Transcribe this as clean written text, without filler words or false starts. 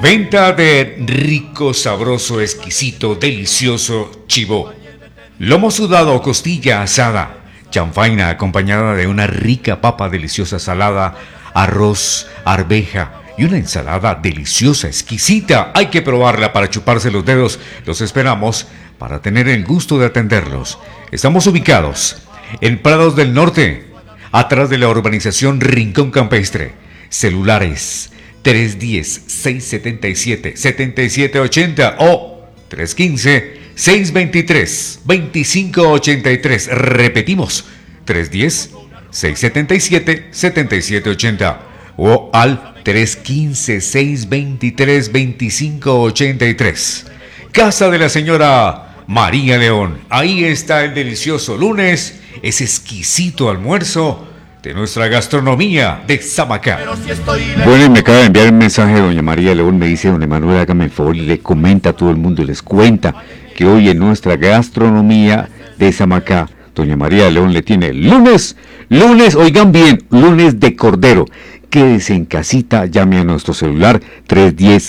Venta de rico, sabroso, exquisito, delicioso chivo. Lomo sudado o costilla asada. Chanfaina acompañada de una rica papa deliciosa salada, arroz, arveja y una ensalada deliciosa, exquisita. Hay que probarla para chuparse los dedos. Los esperamos para tener el gusto de atenderlos. Estamos ubicados en Prados del Norte, atrás de la urbanización Rincón Campestre. Celulares 310-677-7780 o 315-623-2583. Repetimos, 310-677-7780 o al 315-623-2583. Casa de la señora María León. Ahí está el delicioso lunes, ese exquisito almuerzo de nuestra gastronomía de Samacá. Bueno, y me acaba de enviar un mensaje de doña María León. Me dice: don Emanuel, hágame el favor y le comenta a todo el mundo y les cuenta que hoy en nuestra gastronomía de Samacá, doña María León le tiene lunes, oigan bien, lunes de cordero. Quédese en casita, llame a nuestro celular 310